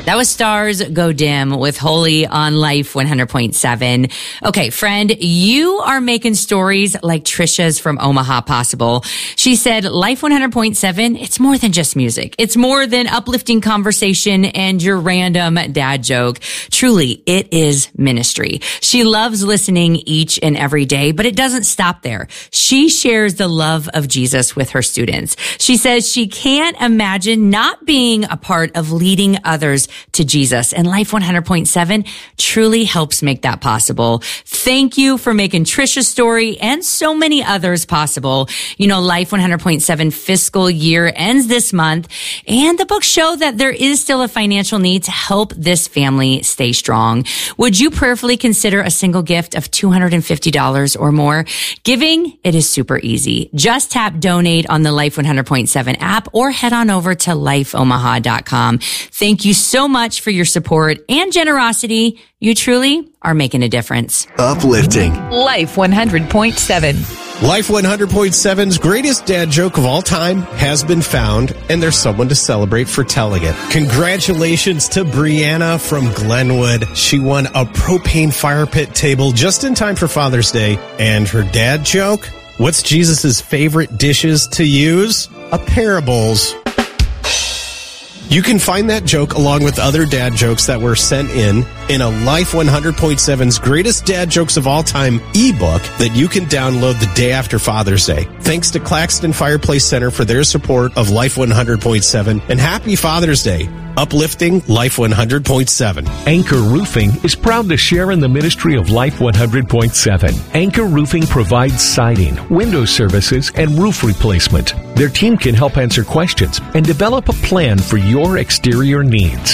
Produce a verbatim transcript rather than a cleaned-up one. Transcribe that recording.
That was Stars Go Dim with Holy on Life one hundred point seven. Okay, friend, you are making stories like Trisha's from Omaha possible. She said, Life one hundred point seven, it's more than just music. It's more than uplifting conversation and your random dad joke. Truly, it is ministry. She loves listening each and every day, but it doesn't stop there. She shares the love of Jesus with her students. She says she can't imagine not being a part of leading others to Jesus. And Life one hundred point seven truly helps make that possible. Thank you for making Trisha's story and so many others possible. You know, Life one hundred point seven fiscal year ends this month, and the books show that there is still a financial need to help this family stay strong. Would you prayerfully consider a single gift of two hundred fifty dollars or more? Giving, it is super easy. Just tap donate on the Life one hundred point seven app or head on over to life omaha dot com. Thank you so much for your support and generosity. You truly are making a difference. Uplifting. Life one hundred point seven. Life one hundred point seven's greatest dad joke of all time has been found, and there's someone to celebrate for telling it. Congratulations to Brianna from Glenwood. She won a propane fire pit table just in time for Father's Day. And her dad joke? What's Jesus' favorite dishes to use? A pair of bowls. You can find that joke along with other dad jokes that were sent in in a Life one hundred point seven's Greatest Dad Jokes of All Time ebook that you can download the day after Father's Day. Thanks to Claxton Fireplace Center for their support of Life one hundred point seven, and happy Father's Day. Uplifting Life one hundred point seven. Anchor Roofing is proud to share in the ministry of Life one hundred point seven. Anchor Roofing provides siding, window services, and roof replacement. Their team can help answer questions and develop a plan for your exterior needs.